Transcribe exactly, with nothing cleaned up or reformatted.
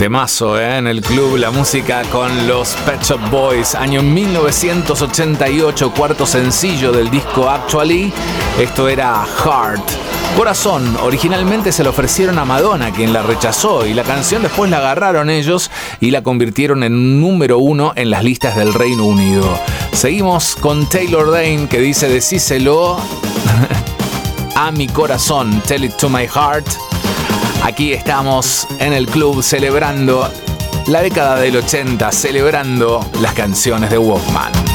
Temazo, ¿eh? En el club, la música con los Pet Shop Boys, año mil novecientos ochenta y ocho, cuarto sencillo del disco Actually. Esto era Heart. Corazón, originalmente se lo ofrecieron a Madonna, quien la rechazó, y la canción después la agarraron ellos y la convirtieron en número uno en las listas del Reino Unido. Seguimos con Taylor Dayne, que dice: decíselo a mi corazón, tell it to my heart. Aquí estamos en el club celebrando la década del ochenta, celebrando las canciones de Walkman.